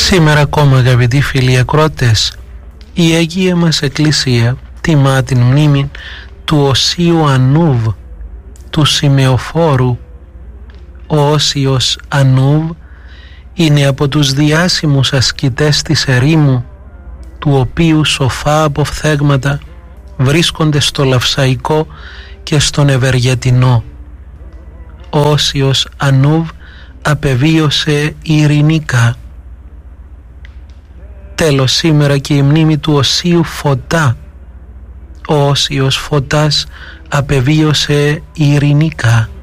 Σήμερα ακόμα, αγαπητοί φίλοι ακροατές, η Αγία μας Εκκλησία τιμά την μνήμη του Οσίου Ανούβ, του Σημεοφόρου. Ο Όσιος Ανούβ είναι από τους διάσημους ασκητές της ερήμου, του οποίου σοφά αποφθέγματα βρίσκονται στο Λαυσαϊκό και στον Ευεργετινό. Ο Όσιος Ανούβ απεβίωσε ειρηνικά. Τέλος, σήμερα και η μνήμη του Οσίου Φωτά. Ο Όσιος Φωτάς απεβίωσε ειρηνικά.